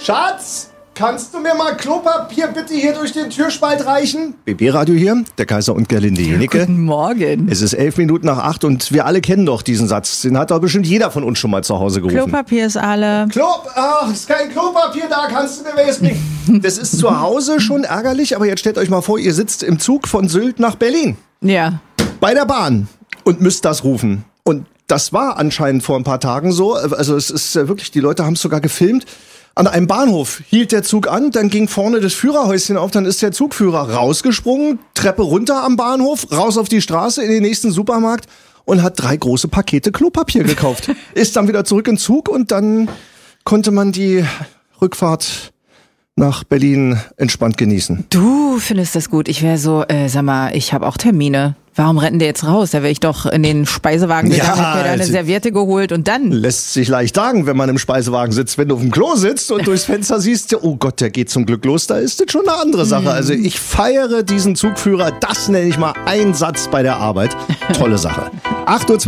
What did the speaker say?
Schatz, kannst du mir mal Klopapier bitte hier durch den Türspalt reichen? BB-Radio hier, der Kaiser und Gerlinde Jenecke. Guten Morgen. Es ist 11:11 und wir alle kennen doch diesen Satz. Den hat doch bestimmt jeder von uns schon mal zu Hause gerufen. Klopapier ist alle. Ist kein Klopapier da, kannst du mir welches bringen? Das ist zu Hause schon ärgerlich, aber jetzt stellt euch mal vor, ihr sitzt im Zug von Sylt nach Berlin. Ja. Bei der Bahn und müsst das rufen. Und das war anscheinend vor ein paar Tagen so. Also es ist wirklich, die Leute haben es sogar gefilmt. An einem Bahnhof hielt der Zug an, dann ging vorne das Führerhäuschen auf, dann ist der Zugführer rausgesprungen, Treppe runter am Bahnhof, raus auf die Straße in den nächsten Supermarkt und hat 3 große Pakete Klopapier gekauft. Ist dann wieder zurück in den Zug und dann konnte man die Rückfahrt nach Berlin entspannt genießen. Du findest das gut. Ich wäre so, sag mal, ich habe auch Termine. Warum rennen die jetzt raus? Da wäre ich doch in den Speisewagen gegangen, hätte mir da eine Serviette geholt und dann... Lässt sich leicht sagen, wenn man im Speisewagen sitzt. Wenn du auf dem Klo sitzt und durchs Fenster siehst, oh Gott, der geht zum Glück los, da ist das schon eine andere Sache. Also ich feiere diesen Zugführer, das nenne ich mal Einsatz bei der Arbeit. Tolle Sache. 8:12 Uhr.